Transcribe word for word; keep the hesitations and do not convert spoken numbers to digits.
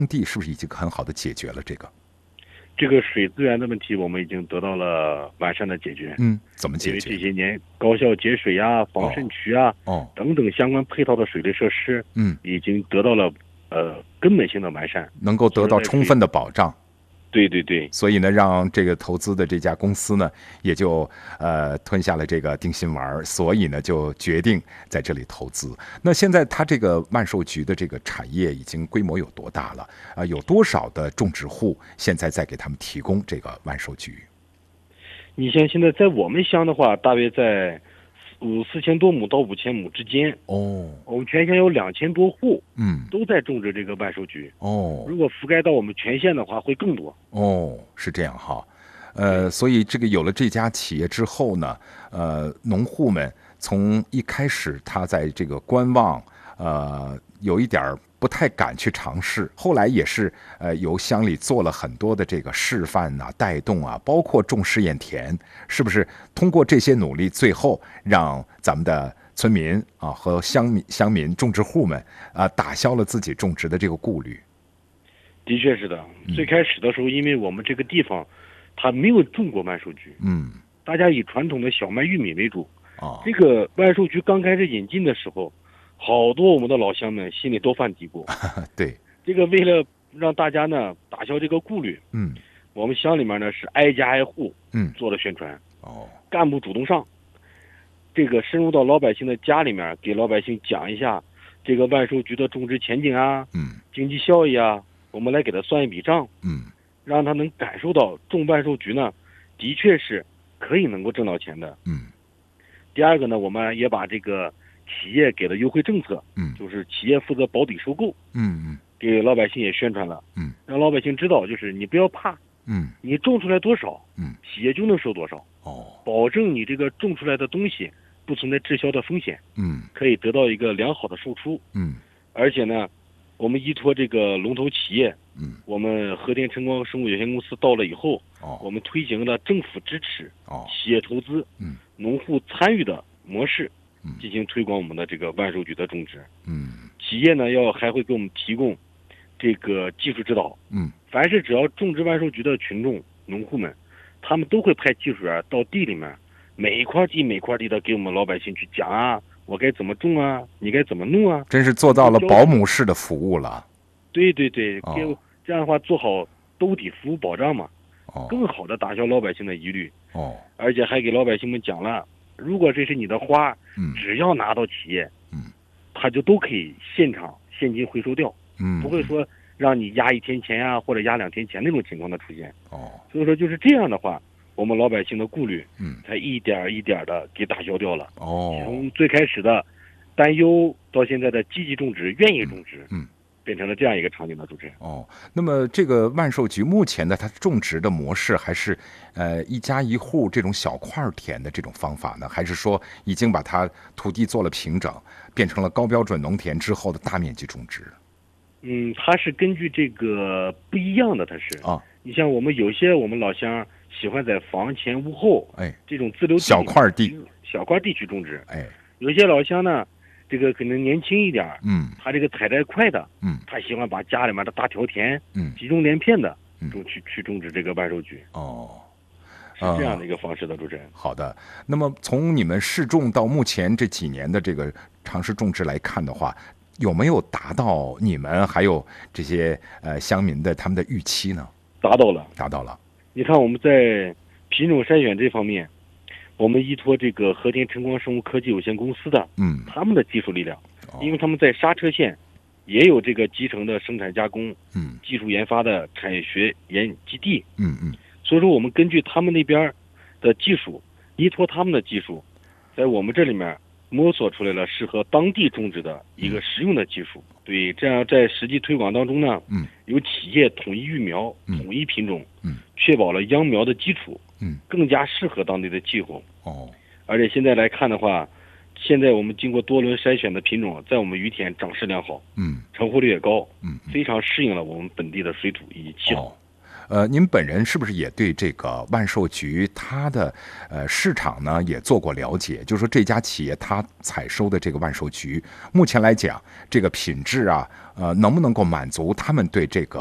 地是不是已经很好的解决了这个？ 这个水资源的问题，我们已经得到了完善的解决。 嗯，怎么解因为决？ 这些年高效节水啊、防渗渠啊、 哦， 等等相关配套的水利设施， 嗯， 已经得到了呃根本性的完善， 能够得到充分的保障。 对对对， 所以呢，让这个投资的这家公司呢，也就呃吞下了这个定心丸，所以呢，就决定在这里投资。那现在它这个万寿菊的这个产业已经规模有多大了？啊、呃，有多少的种植户现在在给他们提供这个万寿菊？ 你像现在在我们乡的话，大约在五四千多亩到五千亩之间。 哦， 我们全乡有两千多户， 嗯， 都在种植这个万寿菊。 哦， 如果覆盖到我们全县的话，会更多。 哦，是这样哈。呃，所以这个有了这家企业之后呢，呃，农户们从一开始他在这个观望，呃，有一点不太敢去尝试，后来也是呃由乡里做了很多的这个示范啊、带动啊，包括种试验田，是不是？通过这些努力，最后让咱们的村民啊和乡民、乡民种植户们啊打消了自己种植的这个顾虑。 的确是的，最开始的时候，因为我们这个地方，它没有种过万寿菊， 嗯， 大家以传统的小麦、玉米为主。 啊， 这个万寿菊刚开始引进的时候，好多我们的老乡们心里都犯嘀咕。 对， 这个为了让大家呢打消这个顾虑， 嗯， 我们乡里面呢是挨家挨户， 嗯， 做了宣传。 哦， 干部主动上，这个深入到老百姓的家里面，给老百姓讲一下这个万寿菊的种植前景啊， 嗯， 经济效益啊，我们来给他算一笔账， 嗯， 让他能感受到种万寿菊呢，的确是可以能够挣到钱的。 嗯， 第二个呢，我们也把这个企业给的优惠政策， 嗯， 就是企业负责保底收购， 嗯嗯给老百姓也宣传了， 嗯， 让老百姓知道，就是你不要怕， 嗯你种出来多少， 嗯， 企业就能收多少， 哦， 保证你这个种出来的东西不存在滞销的风险， 嗯可以得到一个良好的售出。 嗯而且呢，我们依托这个龙头企业， 嗯， 我们和田晨光生物有限公司到了以后， 哦， 我们推行了政府支持、 哦， 企业投资、 嗯农户参与的模式嗯， 进行推广我们的这个万寿菊的种植。 嗯企业呢要还会给我们提供这个技术指导， 嗯凡是只要种植万寿菊的群众、农户们，他们都会派技术员到地里面，每一块地每块地的给我们老百姓去讲啊，我该怎么种啊，你该怎么弄啊。 真是做到了保姆式的服务了。 对对对， 哦给这样的话做好兜底服务保障嘛， 哦更好的打消老百姓的疑虑， 哦， 而且还给老百姓们讲了，如果这是你的花， 嗯只要拿到企业， 嗯， 他就都可以现场现金回收掉， 嗯， 不会说让你压一天钱呀、或者压两天钱那种情况的出现。 哦， 所以说就是这样的话，我们老百姓的顾虑， 嗯， 才一点一点的给打消掉了。 哦， 从最开始的担忧到现在的积极种植、愿意种植， 嗯， 变成了这样一个场景的主持人。 哦，那么这个万寿菊目前的它种植的模式还是呃一家一户这种小块田的这种方法呢，还是说已经把它土地做了平整，变成了高标准农田之后的大面积种植？ 嗯，它是根据这个不一样的，它是啊， 你像我们有些我们老乡喜欢在房前屋后， 哎， 这种自留地小块地， 小块地去种植， 哎， 有些老乡呢，这个可能年轻一点， 嗯， 他这个采摘快的， 嗯， 他喜欢把家里面的大条田， 嗯， 集中连片的， 嗯， 种去去种植这个万寿菊， 哦， 是这样的一个方式的，主持人。 好的，那么从你们试种到目前这几年的这个尝试种植来看的话，有没有达到你们还有这些呃乡民的他们的预期呢？ 达到了， 达到了。 你看我们在品种筛选这方面，我们依托这个和田晨光生物科技有限公司的， 嗯， 他们的技术力量， 哦因为他们在沙车县也有这个集成的生产加工、 嗯技术研发的产业学研基地， 嗯嗯所以说我们根据他们那边的技术，依托他们的技术，在我们这里面摸索出来了适合当地种植的一个实用的技术。对，这样在实际推广当中呢， 嗯， 有企业统一育苗、 嗯统一品种， 嗯， 确保了秧苗的基础， 嗯， 更加适合当地的气候。 哦， 而且现在来看的话，现在我们经过多轮筛选的品种，在我们于田长势良好， 嗯成活率也高， 嗯， 非常适应了我们本地的水土以及气候。 哦呃，您本人是不是也对这个万寿菊它的呃市场呢也做过了解？就是说这家企业它采收的这个万寿菊，目前来讲，这个品质啊，呃，能不能够满足他们对这个